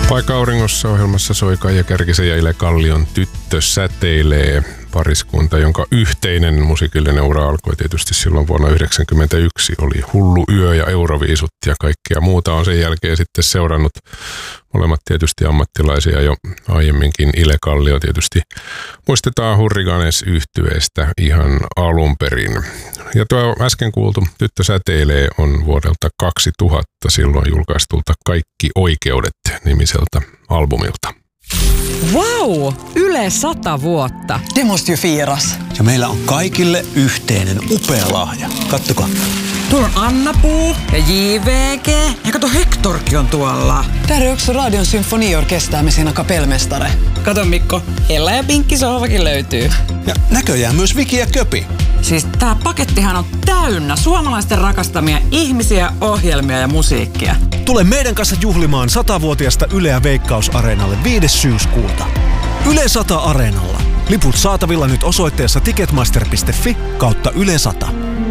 Paikka auringossa -ohjelmassa soi Kaija Kärkisen ja Ile Kallion Tyttö säteilee, pariskunta, jonka yhteinen musiikillinen ura alkoi tietysti silloin vuonna 1991. Oli Hullu yö ja Euroviisut ja kaikkea muuta on sen jälkeen sitten seurannut. Molemmat tietysti ammattilaisia jo aiemminkin. Ile Kallio tietysti muistetaan Hurriganes-yhtyeestä ihan alun perin. Ja tuo äsken kuultu Tyttö säteilee on vuodelta 2000 silloin julkaistulta Kaikki oikeudet -nimiseltä albumilta. Vau! Yle 100 vuotta. Det måste ju firas. Ja meillä on kaikille yhteinen upea lahja. Kattokaa. Tuolla on Anna-Puu ja JVG. Ja kato, Hektorkin on tuolla. Där är också Radion symfoniorkester med sina kapellmästare. Kato Mikko, Ella ja Pinkki sohvakin löytyy. Ja näköjään myös Viki ja Köpi. Siis tää pakettihan on täynnä suomalaisten rakastamia ihmisiä, ohjelmia ja musiikkia. Tule meidän kanssa juhlimaan 100-vuotiasta Yleä Veikkaus-areenalle 5. syyskuuta. Yle 100 Areenalla. Liput saatavilla nyt osoitteessa ticketmaster.fi/Yle 100.